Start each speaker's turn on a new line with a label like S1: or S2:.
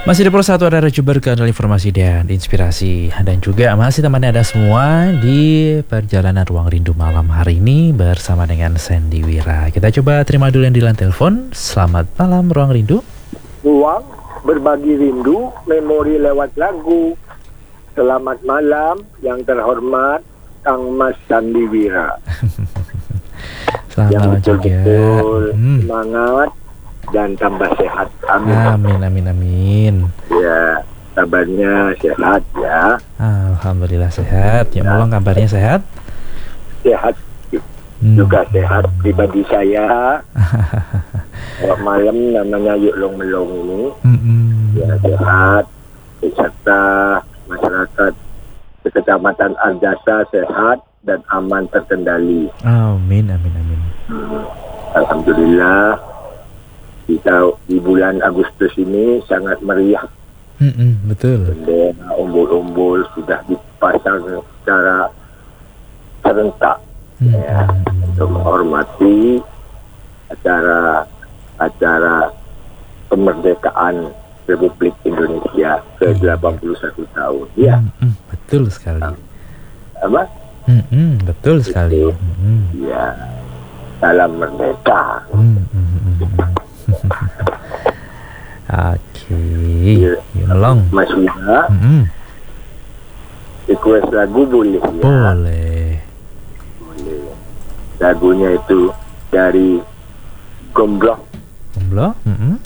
S1: Masih di Persatu ada Jember Kanal Informasi dan Inspirasi. Dan juga masih temannya ada semua di perjalanan Ruang Rindu malam hari ini bersama dengan Sandy Wira. Kita coba terima dulu yang di line telepon. Selamat malam Ruang Rindu.
S2: Ruang berbagi rindu, memori lewat lagu. Selamat malam yang terhormat Kang Mas Sandy Wira.
S1: Selamat
S2: yang
S1: malam juga.
S2: Betul-betul semangat dan tambah sehat. Amin.
S1: Amin, amin, amin.
S2: Ya, kabarnya sehat ya.
S1: Alhamdulillah sehat. Ya Allah, kabarnya sehat?
S2: Sehat juga sehat pribadi saya. Kalau malam namanya Yuk Long Melong ini. Ya, sehat. Beserta masyarakat Kecamatan Arjasa sehat dan aman terkendali.
S1: Amin, amin, amin.
S2: Alhamdulillah. Kita di bulan Agustus ini sangat meriah.
S1: Betul.
S2: Bendera umbul-umbul sudah dipasang secara serentak ya, untuk menghormati acara kemerdekaan Republik Indonesia ke-81 tahun. Ya.
S1: Betul sekali.
S2: Apa?
S1: Betul sekali.
S2: Ya. Salam merdeka.
S1: Oke. Yolong.
S2: Mas Wira. Request lagu boleh ya?
S1: Boleh.
S2: Lagunya itu dari Gombloh.
S1: Gombloh?